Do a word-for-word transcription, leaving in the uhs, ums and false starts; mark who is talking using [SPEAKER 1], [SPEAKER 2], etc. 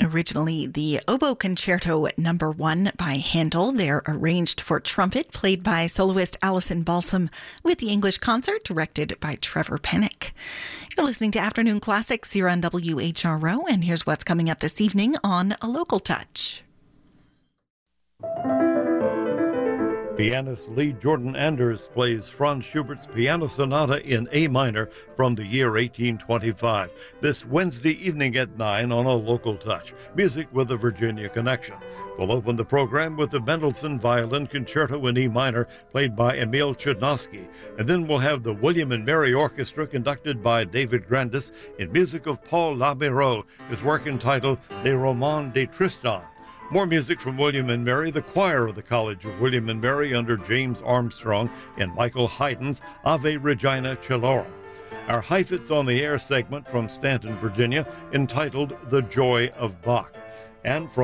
[SPEAKER 1] originally the Oboe Concerto Number One by Handel. They're arranged for trumpet, played by soloist Alison Balsam, with the English concert directed by Trevor Pennick. You're listening to Afternoon Classics here on W H R O, and here's what's coming up this evening on A Local Touch.
[SPEAKER 2] Pianist Lee Jordan Anders plays Franz Schubert's Piano Sonata in A minor from the year eighteen twenty-five. This Wednesday evening at nine on A Local Touch. Music with a Virginia connection. We'll open the program with the Mendelssohn Violin Concerto in E minor, played by Emil Chudnovsky. And then we'll have the William and Mary Orchestra, conducted by David Grandis, in music of Paul Labero, his work entitled Les Romans de Tristan. More music from William and Mary, the choir of the College of William and Mary under James Armstrong and Michael Haydn's Ave Regina Celorum. Our Heifetz on the Air segment from Stanton, Virginia, entitled The Joy of Bach. And from